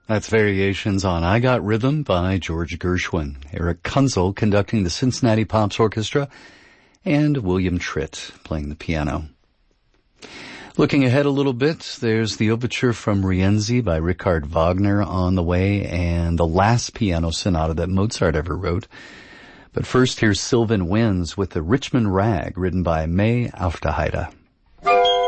That's Variations on I Got Rhythm by George Gershwin. Eric Kunzel conducting the Cincinnati Pops Orchestra, and William Tritt playing the piano. Looking ahead a little bit, there's the overture from Rienzi by Richard Wagner on the way, and the last piano sonata that Mozart ever wrote. But first, here's Sylvan Winds with the Richmond Rag, written by May Aufderheide.